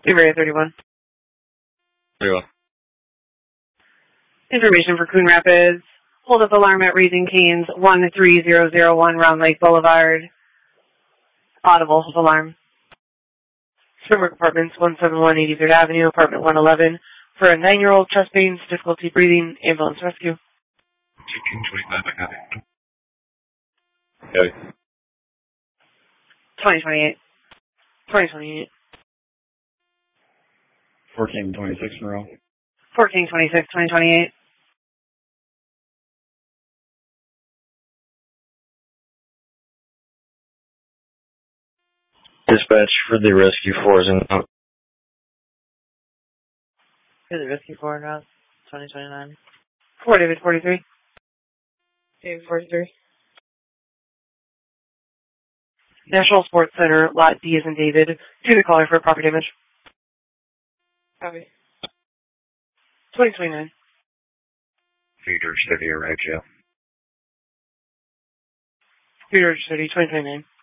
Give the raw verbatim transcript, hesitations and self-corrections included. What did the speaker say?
Area thirty-one. thirty-one. Information for Coon Rapids. Hold up alarm at Raising Cane's one three zero zero one Round Lake Boulevard. Audible alarm. Springbrook Apartments, one seventy-one eighty-third Avenue, apartment one eleven. For a nine-year-old, chest pains, difficulty breathing, ambulance rescue. fifteen twenty-five, I got it. Copy. twenty twenty-eight. twenty twenty-eight. fourteen twenty-six, Monroe. fourteen twenty-six, twenty twenty-eight. Dispatch for the rescue force and out. For the rescue four now, twenty twenty-nine. four David forty-three. David forty-three. National Sports Center, Lot D is in David. To the caller for property damage. Copy. twenty twenty-nine. Feeder City arrived, Joe. Feeder City, twenty twenty-nine.